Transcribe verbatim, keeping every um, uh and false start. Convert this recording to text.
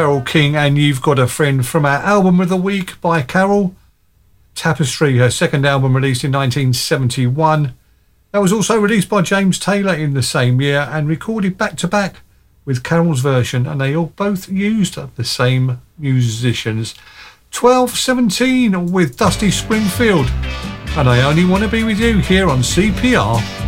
Carole King and You've Got a Friend from our album of the week by Carole. Tapestry, her second album released in nineteen seventy-one. That was also released by James Taylor in the same year and recorded back to back with Carole's version, and they all both used the same musicians. twelve seventeen with Dusty Springfield and I Only Want to Be With You here on C P R.